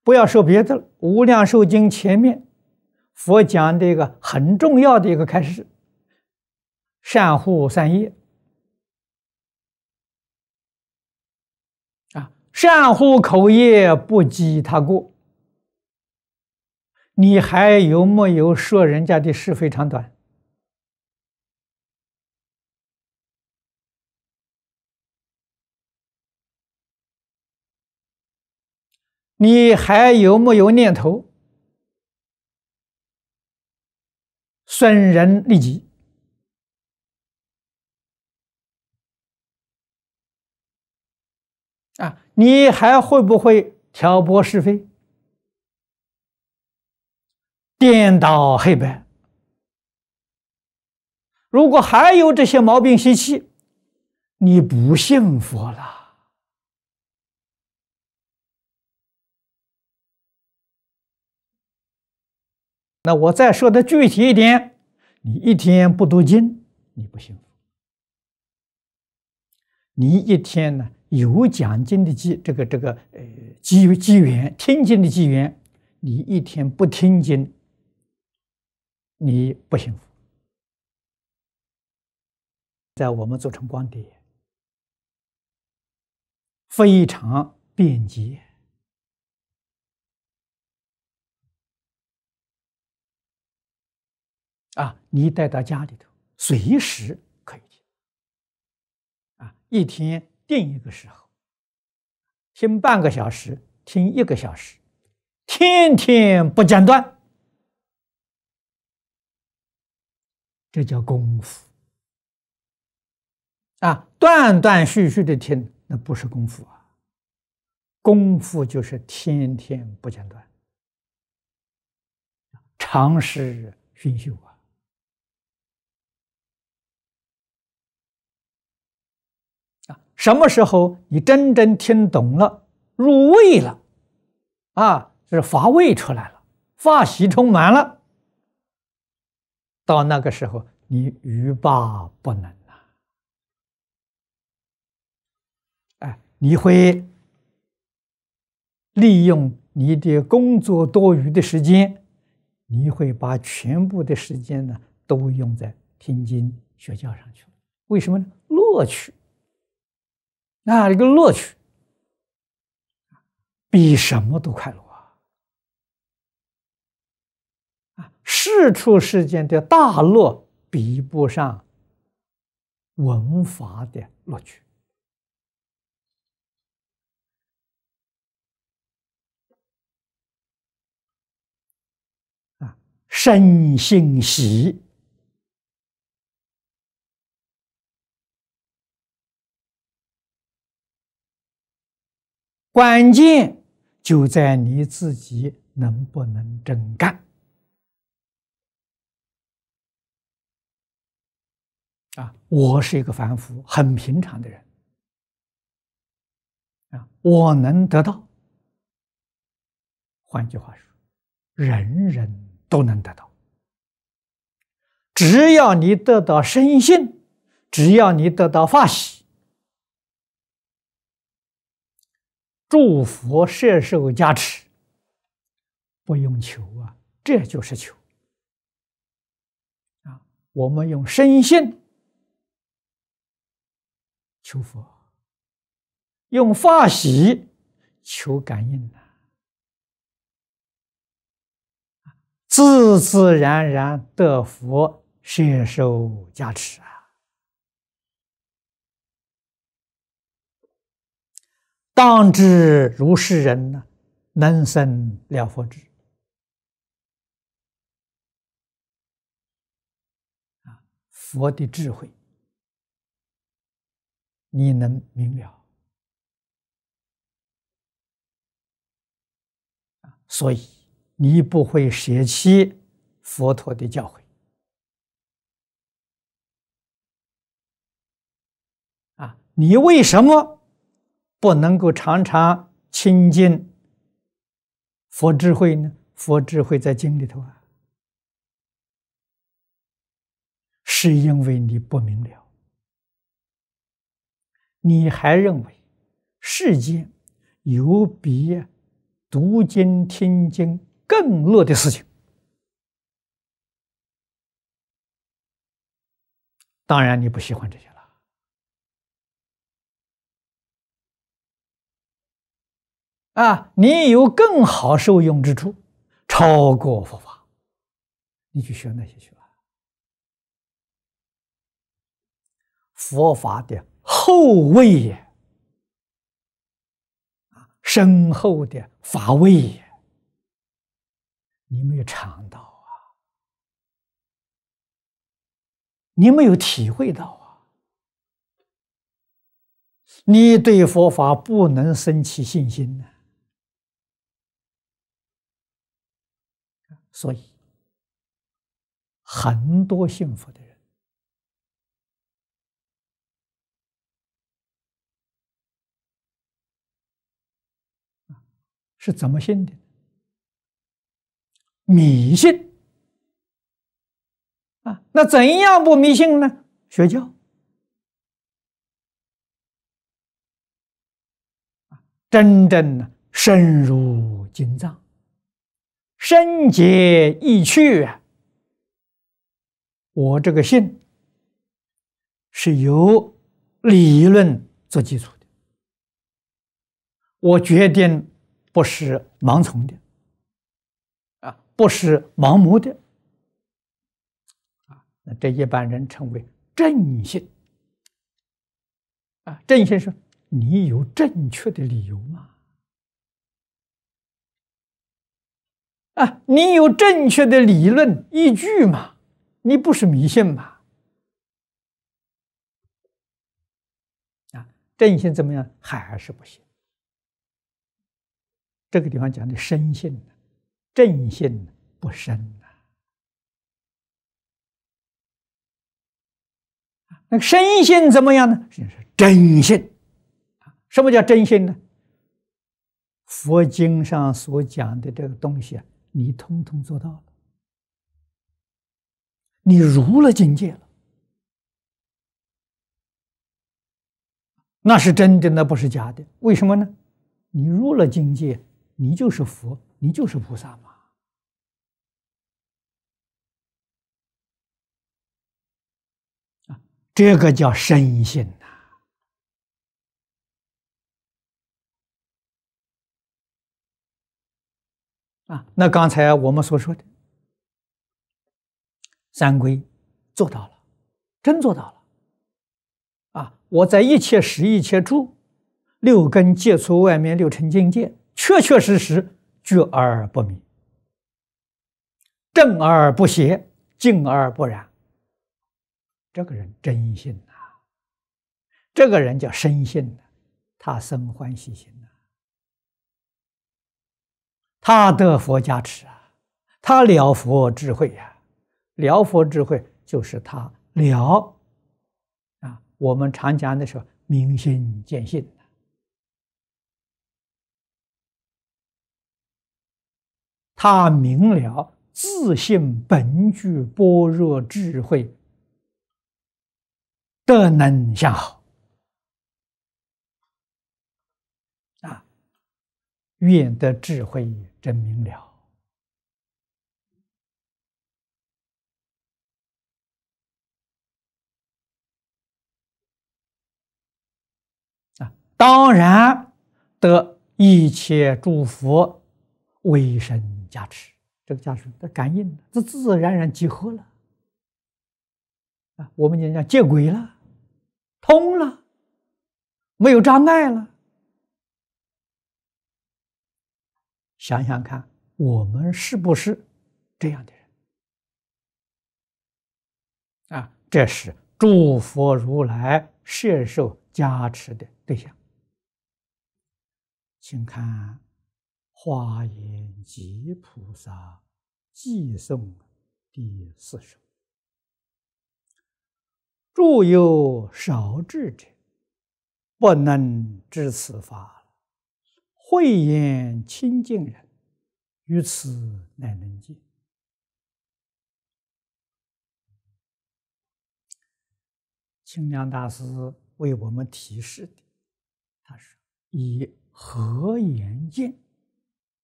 不要说别的了，《无量寿经》前面佛讲这个很重要的一个开示：善护三业啊，善护口业，不积他过。你还有没有说人家的是非长短？你还有没有念头损人利己？啊，你还会不会挑拨是非、颠倒黑白？如果还有这些毛病习气，你不信佛了。那我再说的具体一点，你一天不读经，你不信佛。你一天呢有讲经的机缘，听经的机缘，你一天不听经，你不信佛。在我们做成光碟，非常便捷。啊，你带到家里头，随时可以听。啊，一天定一个时候，听半个小时，听1个小时，天天不间断，这叫功夫。啊，断断续续的听，那不是功夫啊。功夫就是天天不间断，常识熏修啊。什么时候你真正听懂了，入味了，啊，就是法味出来了，法喜充满了，到那个时候你欲罢不能了。哎，你会利用你的工作多余的时间，你会把全部的时间呢都用在听经学教上去了。为什么呢？乐趣。那这个乐趣比什么都快乐啊！世出世间的大乐比不上闻法的乐趣啊！身心喜，关键就在你自己能不能真干啊！我是一个凡夫，很平常的人啊，我能得到。换句话说，人人都能得到。只要你得到身信，只要你得到法喜，诸佛摄受加持，不用求啊，这就是求啊！我们用身信求佛，用法喜求感应自自然然得佛摄受加持啊！当知如是人呢，能生了佛智啊！佛的智慧，你能明了啊，所以你不会舍弃佛陀的教诲啊！你为什么不能够常常亲近佛智慧呢？佛智慧在经里头啊，是因为你不明了，你还认为世间有比读经听经更乐的事情。当然，你不喜欢这些了啊！你有更好受用之处，超过佛法，你去学那些去吧。佛法的厚味也，深厚的法味也，你没有尝到啊，你没有体会到啊，你对佛法不能生起信心呢。所以，很多信佛的人是怎么信的？迷信啊！那怎样不迷信呢？学教，真正深入经藏，深解意趣啊！我这个信是由理论做基础的，我决定不是盲从的啊，不是盲目的啊。那这一般人称为正信啊。正信是你有正确的理由吗？啊，你有正确的理论依据吗？你不是迷信吗？啊，正信怎么样？还是不行。这个地方讲的深信呢，正信不深呐。那个深信怎么样呢？是真信。什么叫真信呢？佛经上所讲的这个东西啊，你通通做到了，你入了境界了，那是真的，那不是假的。为什么呢？你入了境界，你就是佛，你就是菩萨嘛。啊，这个叫深信呐。啊，那刚才我们所说的三皈做到了，真做到了。啊，我在一切时一切处，六根接触外面六尘境界，确确实实觉而不迷，正而不邪，静而不染。这个人真信呐，这个人叫深信呐，他生欢喜心呐，他得佛加持啊，他了佛智慧呀，了佛智慧就是他了啊，我们常讲的时候明心见性。他明了自性本具般若智慧，德能相好啊，愿得智慧真明了啊！当然得一切诸佛威神加持，这个加持的感应，这自自然然集合了啊！我们讲接轨了，通了，没有障碍了。想想看，我们是不是这样的人啊？这是诸佛如来摄受加持的对象。请看华严集菩萨偈颂第4首：诸有少智者，不能知此法，慧眼清净人，于此乃能见。清凉大师为我们提示的，他说：以合眼见